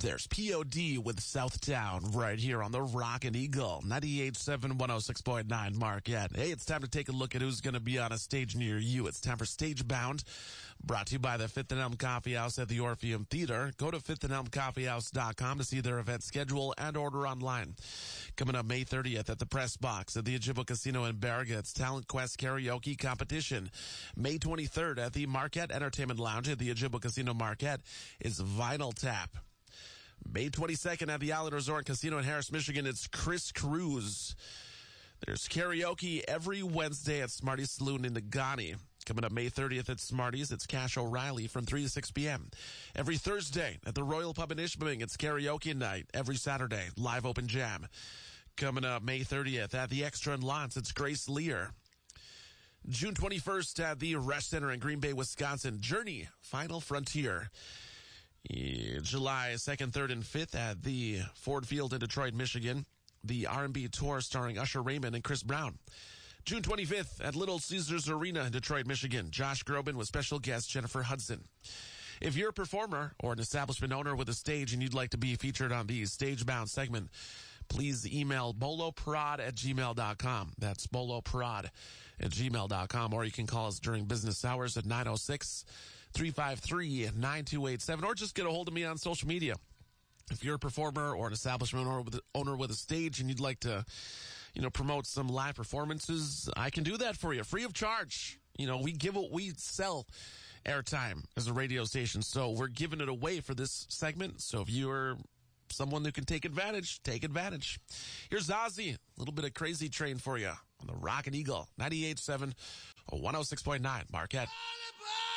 There's POD with Southtown right here on the Rockin' Eagle, 98.7, 106.9 Marquette. Hey, it's time to take a look at who's going to be on a stage near you. It's time for Stagebound, brought to you by the Fifth and Elm Coffee House at the Orpheum Theater. Go to fifthandelmcoffeehouse.com to see their event schedule and order online. Coming up May 30th at the Press Box at the Ojibwa Casino in Baraga, it's Talent Quest Karaoke Competition. May 23rd at the Marquette Entertainment Lounge at the Ojibwa Casino Marquette is Vinyl Tap. May 22nd at the Island Resort Casino in Harris, Michigan, it's Chris Cruz. There's karaoke every Wednesday at Smarty's Saloon in Negaunee. Coming up May 30th at Smarty's, it's Cash O'Reilly from 3 to 6 p.m. Every Thursday at the Royal Pub in Ishpeming, it's karaoke night. Every Saturday, live open jam. Coming up May 30th at the Extra in Lance, it's Grace Lear. June 21st at the Resch Center in Green Bay, Wisconsin, Journey, Final Frontier. July 2nd, 3rd, and 5th at the Ford Field in Detroit, Michigan, the R&B tour starring Usher Raymond and Chris Brown. June 25th at Little Caesars Arena in Detroit, Michigan, Josh Groban with special guest Jennifer Hudson. If you're a performer or an establishment owner with a stage and you'd like to be featured on the Stagebound segment, please email boloprod@gmail.com. That's boloprod@gmail.com. Or you can call us during business hours at 906-353-9287, or just get a hold of me on social media. If you're a performer or an establishment owner with a stage and you'd like to, promote some live performances, I can do that for you, free of charge. We sell airtime as a radio station, so we're giving it away for this segment. So if you're someone who can take advantage, take advantage. Here's Ozzy, a little bit of Crazy Train for you on the Rockin' Eagle, 98.7, 106.9 Marquette.